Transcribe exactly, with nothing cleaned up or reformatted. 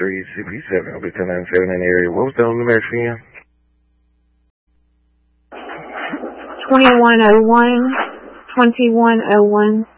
three C P seven. I'll be ten nine seven in the area. What was the numeric for you? twenty-one oh one, twenty-one oh one.